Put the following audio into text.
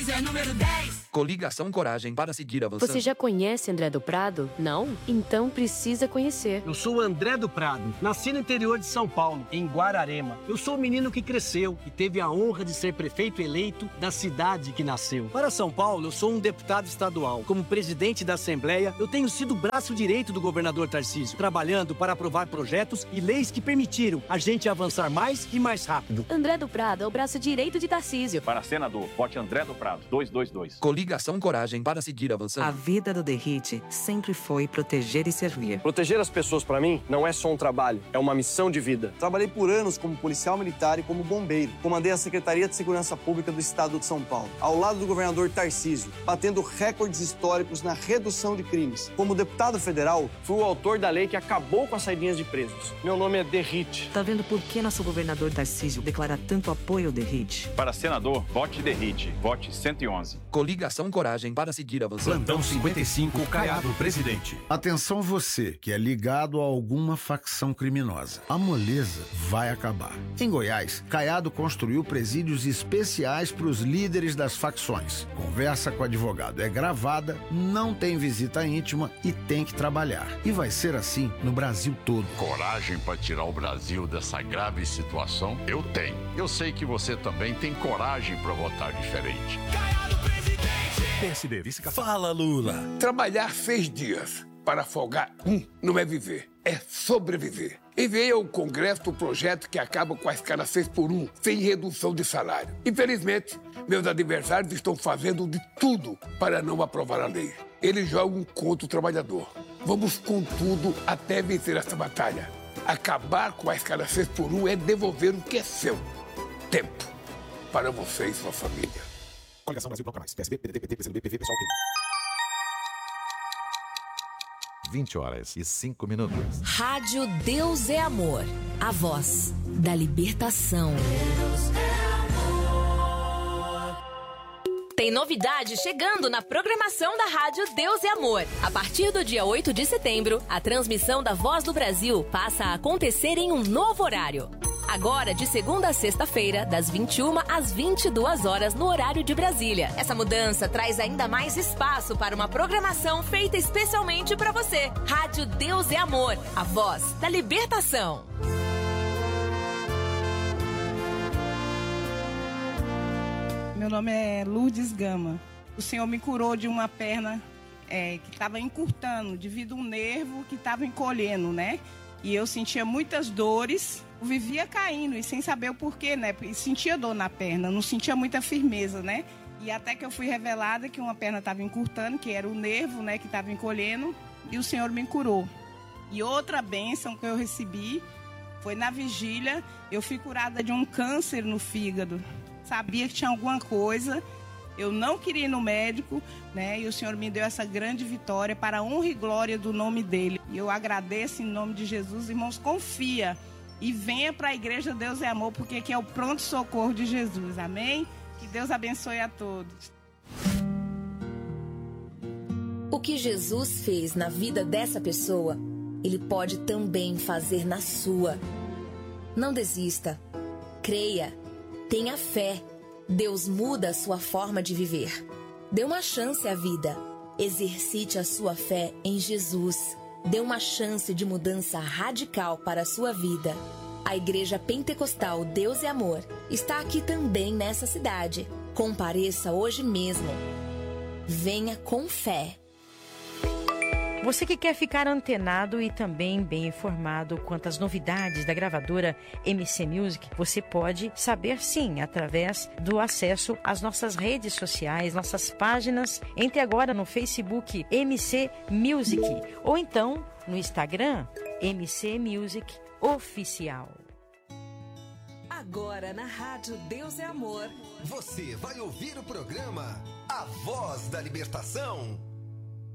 Tarcísio é número 10. Coligação Coragem para seguir avançando. Você já conhece André do Prado? Não? Então precisa conhecer. Eu sou o André do Prado, nasci no interior de São Paulo, em Guararema. Eu sou o menino que cresceu e teve a honra de ser prefeito eleito da cidade que nasceu. Para São Paulo, eu sou um deputado estadual. Como presidente da Assembleia, eu tenho sido o braço direito do governador Tarcísio, trabalhando para aprovar projetos e leis que permitiram a gente avançar mais e mais rápido. André do Prado é o braço direito de Tarcísio. Para senador, vote André do Prado, 222. Coligação Coragem para seguir avançando. A vida do DERRIT sempre foi proteger e servir. Proteger as pessoas, para mim, não é só um trabalho, é uma missão de vida. Trabalhei por anos como policial militar e como bombeiro. Comandei a Secretaria de Segurança Pública do Estado de São Paulo, ao lado do governador Tarcísio, batendo recordes históricos na redução de crimes. Como deputado federal, fui o autor da lei que acabou com as saidinhas de presos. Meu nome é DERRIT. Tá vendo por que nosso governador Tarcísio declara tanto apoio ao DERRIT? Para senador, vote DERRIT, vote 111. Coligação Coragem para seguir avançando. Plantão 55, Caiado, presidente. Atenção você que é ligado a alguma facção criminosa. A moleza vai acabar. Em Goiás, Caiado construiu presídios especiais para os líderes das facções. Conversa com o advogado é gravada, não tem visita íntima e tem que trabalhar. E vai ser assim no Brasil todo. Coragem para tirar o Brasil dessa grave situação? Eu tenho. Eu sei que você também tem coragem para votar diferente. Caiado, presidente. PSD, vice-capitão. Fala, Lula. Trabalhar 6 dias para folgar não é viver, é sobreviver. Enviei ao Congresso o projeto que acaba com a escala 6x1, sem redução de salário. Infelizmente, meus adversários estão fazendo de tudo para não aprovar a lei. Eles jogam contra o trabalhador. Vamos com tudo até vencer essa batalha. Acabar com a escala 6x1 é devolver o que é seu. Tempo. Para você e sua família. Coligação Brasil Bloco Mais. PSB, PDT, PT, PCdoB, PV, PSOL, PV. 20h05. Rádio Deus é Amor. A voz da libertação. Deus é amor. Tem novidade chegando na programação da Rádio Deus é Amor. A partir do dia 8 de setembro, a transmissão da Voz do Brasil passa a acontecer em um novo horário. Agora, de segunda a sexta-feira, das 21 às 22 horas no horário de Brasília. Essa mudança traz ainda mais espaço para uma programação feita especialmente para você. Rádio Deus é Amor, a voz da libertação. Meu nome é Lourdes Gama. O Senhor me curou de uma perna que estava encurtando devido a um nervo que estava encolhendo, né? E eu sentia muitas dores, eu vivia caindo e sem saber o porquê, né? E sentia dor na perna, não sentia muita firmeza, né? E até que eu fui revelada que uma perna estava encurtando, que era o nervo, né, que estava encolhendo, e o Senhor me curou. E outra bênção que eu recebi foi na vigília, eu fui curada de um câncer no fígado. Sabia que tinha alguma coisa, eu não queria ir no médico, né? E o Senhor me deu essa grande vitória para a honra e glória do nome dele. E eu agradeço em nome de Jesus. Irmãos, confia e venha para a Igreja Deus é Amor, porque aqui é o pronto-socorro de Jesus. Amém? Que Deus abençoe a todos. O que Jesus fez na vida dessa pessoa, Ele pode também fazer na sua. Não desista. Creia. Tenha fé. Deus muda a sua forma de viver. Dê uma chance à vida. Exercite a sua fé em Jesus. Dê uma chance de mudança radical para a sua vida. A Igreja Pentecostal Deus é Amor está aqui também nessa cidade. Compareça hoje mesmo. Venha com fé. Você que quer ficar antenado e também bem informado quanto às novidades da gravadora MC Music, você pode saber sim através do acesso às nossas redes sociais, nossas páginas. Entre agora no Facebook MC Music ou então no Instagram MC Music Oficial. Agora na Rádio Deus é Amor. Você vai ouvir o programa A Voz da Libertação.